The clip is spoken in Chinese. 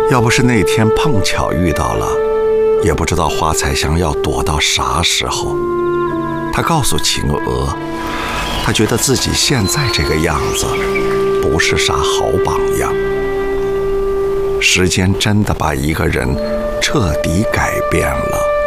要不是那天碰巧遇到了，也不知道花彩香要躲到啥时候。他告诉晴娥，他觉得自己现在这个样子不是啥好榜样。时间真的把一个人彻底改变了。